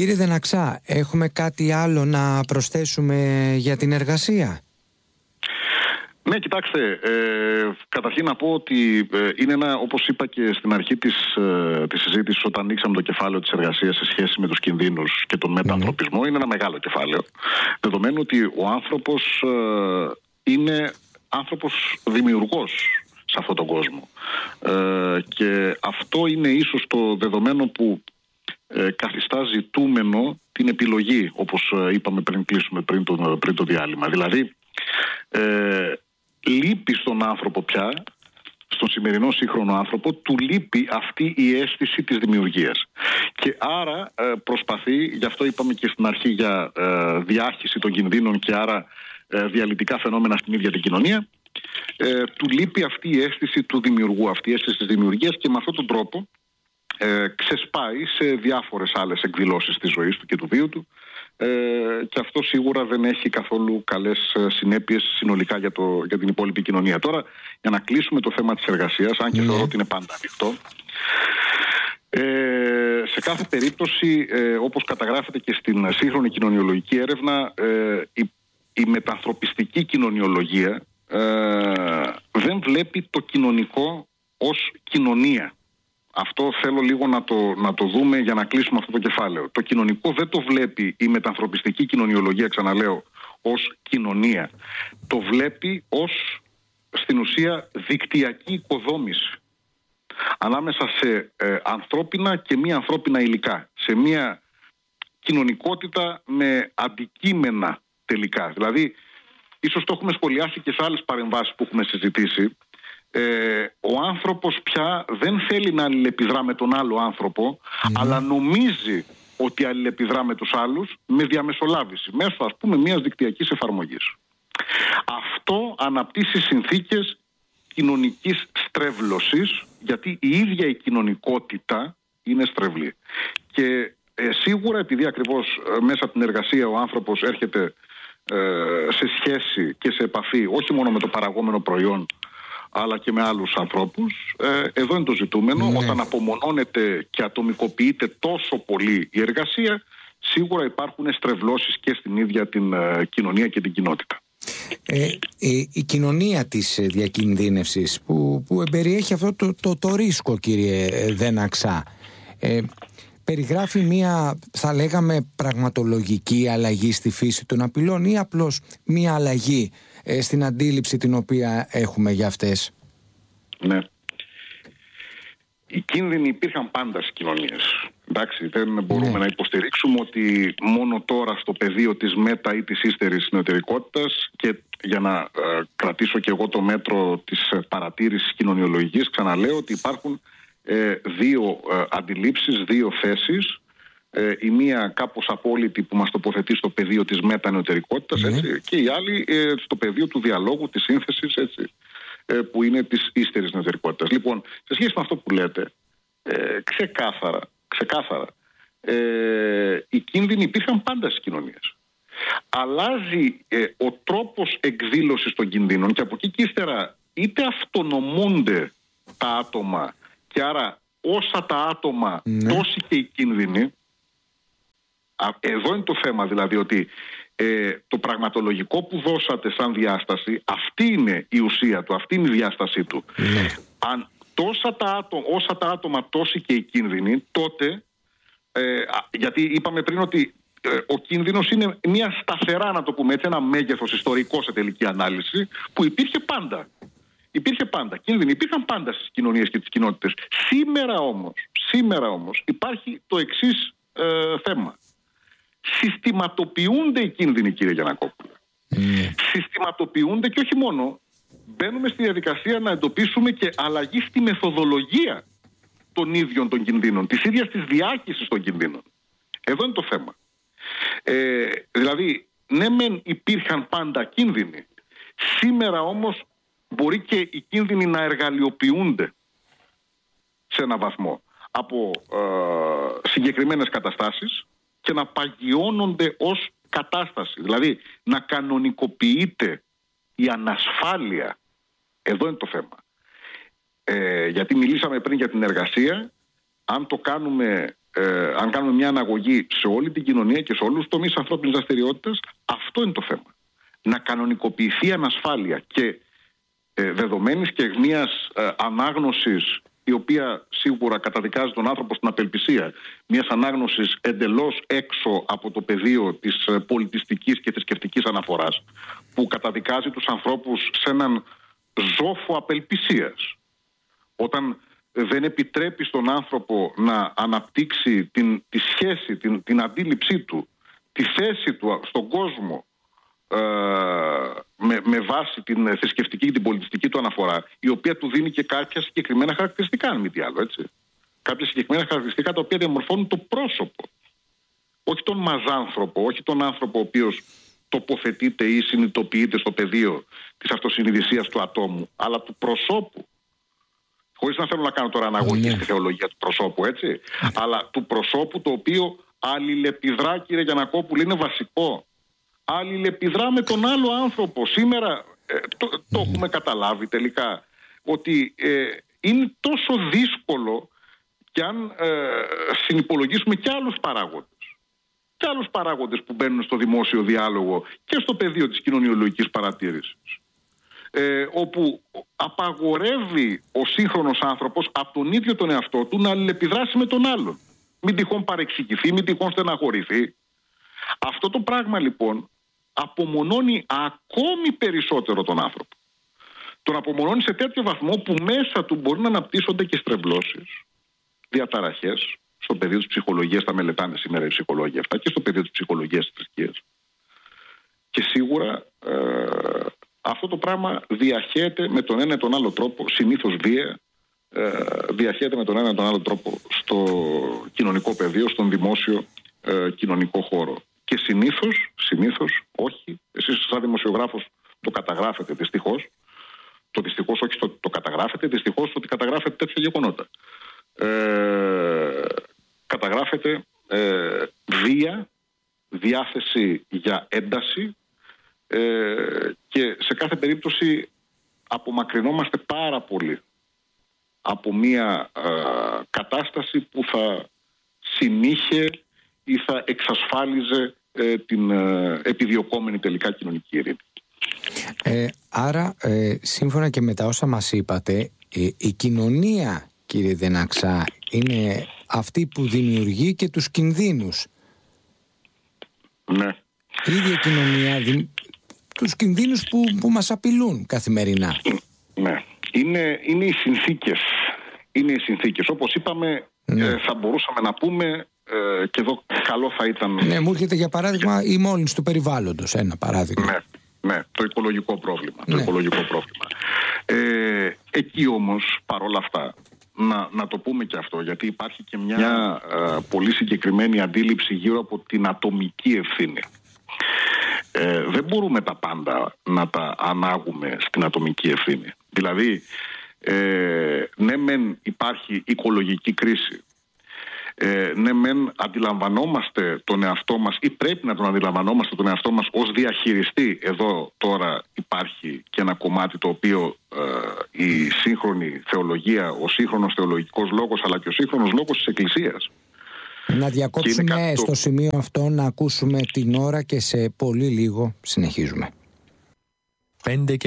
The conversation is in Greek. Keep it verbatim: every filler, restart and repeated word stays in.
Κύριε Δεναξά, έχουμε κάτι άλλο να προσθέσουμε για την εργασία? Ναι, κοιτάξτε, ε, καταρχήν να πω ότι ε, είναι ένα, όπως είπα και στην αρχή της, ε, της συζήτησης όταν ανοίξαμε το κεφάλαιο της εργασίας σε σχέση με τους κινδύνους και τον μετανθρωπισμό, mm. είναι ένα μεγάλο κεφάλαιο. Δεδομένου ότι ο άνθρωπος ε, είναι άνθρωπος δημιουργός σε αυτόν τον κόσμο. Ε, και αυτό είναι ίσως το δεδομένο που ε, καθιστά ζητούμενο την επιλογή, όπως ε, είπαμε πριν κλείσουμε πριν το, πριν το διάλειμμα. Δηλαδή, ε, λείπει στον άνθρωπο πια, στον σημερινό σύγχρονο άνθρωπο, του λείπει αυτή η αίσθηση της δημιουργίας. Και άρα ε, προσπαθεί, γι' αυτό είπαμε και στην αρχή για ε, διάχυση των κινδύνων και άρα ε, διαλυτικά φαινόμενα στην ίδια την κοινωνία, ε, του λείπει αυτή η αίσθηση του δημιουργού, αυτή η αίσθηση της δημιουργίας, και με αυτόν τον τρόπο ε, ξεσπάει σε διάφορες άλλες εκδηλώσεις της ζωής του και του βίου του. Ε, και αυτό σίγουρα δεν έχει καθόλου καλές συνέπειες συνολικά για, το, για την υπόλοιπη κοινωνία. Τώρα, για να κλείσουμε το θέμα της εργασίας, αν και mm. θεωρώ ότι είναι πάντα ανοιχτό, ε, σε κάθε περίπτωση, ε, όπως καταγράφεται και στην σύγχρονη κοινωνιολογική έρευνα, ε, η, η μετανθρωπιστική κοινωνιολογία ε, δεν βλέπει το κοινωνικό ως κοινωνία. Αυτό θέλω λίγο να το, να το δούμε για να κλείσουμε αυτό το κεφάλαιο. Το κοινωνικό δεν το βλέπει η μετανθρωπιστική κοινωνιολογία, ξαναλέω, ως κοινωνία. Το βλέπει ως, στην ουσία, δικτυακή οικοδόμηση ανάμεσα σε ε, ανθρώπινα και μη ανθρώπινα υλικά. Σε μια κοινωνικότητα με αντικείμενα τελικά. Δηλαδή, ίσως το έχουμε σχολιάσει και σε άλλες παρεμβάσεις που έχουμε συζητήσει, Ε, ο άνθρωπος πια δεν θέλει να αλληλεπιδρά με τον άλλο άνθρωπο, mm. αλλά νομίζει ότι αλληλεπιδρά με τους άλλους με διαμεσολάβηση, μέσω, ας πούμε, μιας δικτυακής εφαρμογής. Αυτό αναπτύσσει συνθήκες κοινωνικής στρέβλωσης, γιατί η ίδια η κοινωνικότητα είναι στρεβλή. Και ε, σίγουρα, επειδή ακριβώς ε, μέσα από την εργασία ο άνθρωπος έρχεται ε, σε σχέση και σε επαφή όχι μόνο με το παραγόμενο προϊόν, αλλά και με άλλους ανθρώπους. Ε, εδώ είναι το ζητούμενο. Ναι. Όταν απομονώνεται και ατομικοποιείται τόσο πολύ η εργασία, σίγουρα υπάρχουν στρεβλώσεις και στην ίδια την ε, κοινωνία και την κοινότητα. Ε, η, η κοινωνία της διακινδύνευσης που, που περιέχει αυτό το, το, το ρίσκο, κύριε Δέναξα, ε, περιγράφει μία, θα λέγαμε, πραγματολογική αλλαγή στη φύση των απειλών ή απλώς μία αλλαγή ε, στην αντίληψη την οποία έχουμε για αυτές? Ναι. Οι κίνδυνοι υπήρχαν πάντα στις κοινωνίες. Εντάξει, δεν μπορούμε ναι. να υποστηρίξουμε ότι μόνο τώρα στο πεδίο της μετα ή της ύστερης νεωτερικότητας, και για να ε, κρατήσω και εγώ το μέτρο της παρατήρησης κοινωνιολογικής, ξαναλέω ότι υπάρχουν ε, δύο ε, αντιλήψεις, δύο θέσεις. Ε, η μία κάπως απόλυτη που μας τοποθετεί στο πεδίο της μετανεωτερικότητας, mm. έτσι, και η άλλη ε, στο πεδίο του διαλόγου, της σύνθεσης, έτσι, ε, που είναι της ύστερης νεωτερικότητας. Λοιπόν, σε σχέση με αυτό που λέτε, ε, ξεκάθαρα, ξεκάθαρα ε, οι κίνδυνοι υπήρχαν πάντα στις κοινωνίες. Αλλάζει ε, ο τρόπος εκδήλωσης των κινδύνων, και από εκεί και ύστερα είτε αυτονομούνται τα άτομα, και άρα όσα τα άτομα ναι. τόσοι και οι κίνδυνοι. Εδώ είναι το θέμα, δηλαδή, ότι ε, το πραγματολογικό που δώσατε σαν διάσταση, αυτή είναι η ουσία του, αυτή είναι η διάστασή του. Ναι. Αν τόσα τα άτομα, όσα τα άτομα τόσοι και οι κίνδυνοι, τότε, ε, γιατί είπαμε πριν ότι ε, ο κίνδυνος είναι μια σταθερά, να το πούμε έτσι, ένα μέγεθος ιστορικό σε τελική ανάλυση, που υπήρχε πάντα. Υπήρχε πάντα. Κίνδυνοι υπήρχαν πάντα στις κοινωνίες και τις κοινότητες. Σήμερα όμως, σήμερα όμως υπάρχει το εξής ε, θέμα. Συστηματοποιούνται οι κίνδυνοι, κύριε Γιαννακόπουλε. Mm. Συστηματοποιούνται, και όχι μόνο. Μπαίνουμε στη διαδικασία να εντοπίσουμε και αλλαγή στη μεθοδολογία των ίδιων των κινδύνων, της ίδιας της διάχυσης των κινδύνων. Εδώ είναι το θέμα. Ε, δηλαδή, ναι μεν υπήρχαν πάντα κίνδυνοι. Σήμερα όμως μπορεί και οι κίνδυνοι να εργαλειοποιούνται σε έναν βαθμό από ε, συγκεκριμένες καταστάσεις και να παγιώνονται ως κατάσταση. Δηλαδή να κανονικοποιείται η ανασφάλεια. Εδώ είναι το θέμα. Ε, γιατί μιλήσαμε πριν για την εργασία. Αν το κάνουμε ε, αν κάνουμε μια αναγωγή σε όλη την κοινωνία και σε όλους τους τομείς ανθρώπινης δραστηριότητας, αυτό είναι το θέμα. Να κανονικοποιηθεί η ανασφάλεια και ε, δεδομένης και μιας ε, ανάγνωσης, η οποία σίγουρα καταδικάζει τον άνθρωπο στην απελπισία, μιας ανάγνωσης εντελώς έξω από το πεδίο της ε, πολιτιστικής και θρησκευτικής αναφοράς, που καταδικάζει τους ανθρώπους σε έναν ζόφο απελπισίας. Όταν δεν επιτρέπει στον άνθρωπο να αναπτύξει την, τη σχέση, την, την αντίληψή του, τη θέση του στον κόσμο, ε, με, με βάση την θρησκευτική και την πολιτιστική του αναφορά, η οποία του δίνει και κάποια συγκεκριμένα χαρακτηριστικά, αν μη τι άλλο, έτσι. Κάποια συγκεκριμένα χαρακτηριστικά τα οποία διαμορφώνουν το πρόσωπο. Όχι τον μαζάνθρωπο, όχι τον άνθρωπο ο οποίος τοποθετείται ή συνειδητοποιείται στο πεδίο της αυτοσυνειδησίας του ατόμου, αλλά του προσώπου. Χωρίς να θέλω να κάνω τώρα αναγωγή στη θεολογία του προσώπου, έτσι. Αλλά του προσώπου, το οποίο αλληλεπιδρά, κύριε Γιαννακόπουλε, είναι βασικό. Αλληλεπιδρά με τον άλλο άνθρωπο. Σήμερα ε, το, το έχουμε καταλάβει τελικά ότι ε, είναι τόσο δύσκολο, και αν ε, συνυπολογίσουμε και άλλους παράγοντες. Και άλλους παράγοντες που μπαίνουν στο δημόσιο διάλογο και στο πεδίο της κοινωνιολογικής παρατήρησης. Ε, όπου απαγορεύει ο σύγχρονος άνθρωπος από τον ίδιο τον εαυτό του να αλληλεπιδράσει με τον άλλον. Μην τυχόν παρεξηγηθεί, μην τυχόν στεναχωρηθεί. Αυτό το πράγμα λοιπόν απομονώνει ακόμη περισσότερο τον άνθρωπο. Τον απομονώνει σε τέτοιο βαθμό που μέσα του μπορεί να αναπτύσσονται και στρεβλώσεις, διαταραχές. Στο πεδίο της ψυχολογίας, τα μελετάνε σήμερα οι ψυχολόγοι αυτά, και στο πεδίο της ψυχολογίας της θρησκείας. Και σίγουρα ε, αυτό το πράγμα διαχέεται με τον ένα ή τον άλλο τρόπο, συνήθως βία, ε, διαχέεται με τον ένα ή τον άλλο τρόπο στο κοινωνικό πεδίο, στον δημόσιο ε, κοινωνικό χώρο. Και συνήθως, συνήθως, όχι, εσείς σαν δημοσιογράφος το καταγράφετε δυστυχώς, το δυστυχώς όχι το, το καταγράφετε, δυστυχώς ότι καταγράφετε τέτοια γεγονότα. Ε, καταγράφεται ε, βία, διάθεση για ένταση, ε, και σε κάθε περίπτωση απομακρυνόμαστε πάρα πολύ από μια ε, κατάσταση που θα συνήχε ή θα εξασφάλιζε ε, την ε, επιδιωκόμενη τελικά κοινωνική ειρήνη. Ε, άρα, ε, σύμφωνα και με τα όσα μας είπατε, ε, η κοινωνία, κύριε Δεναξά, είναι αυτή που δημιουργεί και τους κινδύνους. Ναι. Η ίδια κοινωνία, δι... τους κινδύνους που, που μας απειλούν καθημερινά. Ναι. Είναι, είναι οι συνθήκες. Είναι οι συνθήκες. Όπως είπαμε, ναι. ε, θα μπορούσαμε να πούμε, ε, και εδώ καλό θα ήταν... Ναι, μου έρχεται για παράδειγμα η μόλυνση του περιβάλλοντος, ένα παράδειγμα. Ναι. Ναι, το οικολογικό πρόβλημα. Ναι. Το οικολογικό πρόβλημα. Ε, εκεί όμως, παρόλα αυτά, να, να το πούμε και αυτό, γιατί υπάρχει και μια, μια ε, πολύ συγκεκριμένη αντίληψη γύρω από την ατομική ευθύνη. Ε, δεν μπορούμε τα πάντα να τα ανάγουμε στην ατομική ευθύνη. Δηλαδή, ε, ναι μεν υπάρχει οικολογική κρίση, Ε, ναι μεν αντιλαμβανόμαστε τον εαυτό μας, ή πρέπει να τον αντιλαμβανόμαστε τον εαυτό μας ως διαχειριστή. Εδώ τώρα υπάρχει και ένα κομμάτι το οποίο ε, η σύγχρονη θεολογία, ο σύγχρονος θεολογικός λόγος, αλλά και ο σύγχρονος λόγος της Εκκλησίας. Να διακόψουμε στο το... σημείο αυτό, να ακούσουμε την ώρα και σε πολύ λίγο συνεχίζουμε. Πέντε